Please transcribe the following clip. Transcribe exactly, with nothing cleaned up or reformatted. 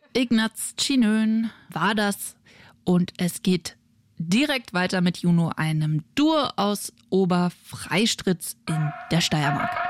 Ignaz Cinön war das und es geht direkt weiter mit Juno, einem Duo aus Oberfreistritz in der Steiermark.